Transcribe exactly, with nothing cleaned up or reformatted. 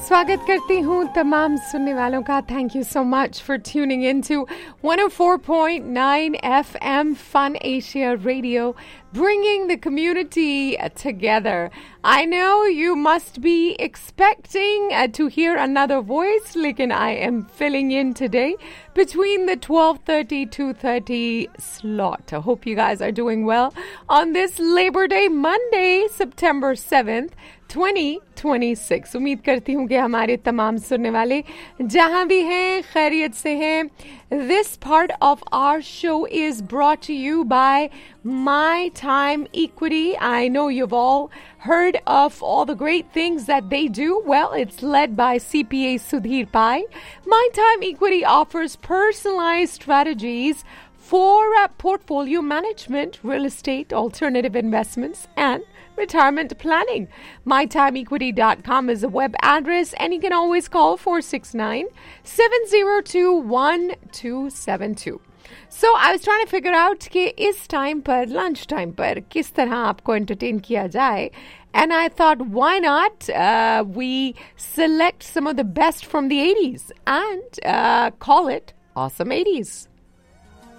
स्वागत करती हूँ तमाम सुनने वालों का. Thank you so much for tuning into one oh four point nine F M Fun Asia Radio, bringing the community together. I know you must be expecting uh, to hear another voice, lekin I am filling in today between the twelve thirty to two thirty slot. I hope you guys are doing well on this Labor Day Monday, September seventh, twenty twenty-six. उम्मीद करती हूँ कि हमारे तमाम सुनने वाले जहाँ भी हैं खैरियत से हैं. This part of our show is brought to you by My Time Equity. I know you've all heard of all the great things that they do. Well, it's led by C P A Sudhir Pai. My Time Equity offers personalized strategies for uh, portfolio management, real estate, alternative investments, and retirement planning. my time equity dot com is a web address, and you can always call four six nine, seven zero two, one two seven two. So I was trying to figure out कि इस time पर, lunch time पर, किस तरह आपको entertain किया जाए. And I thought, why not uh, we select some of the best from the eighties and uh, call it Awesome eighties.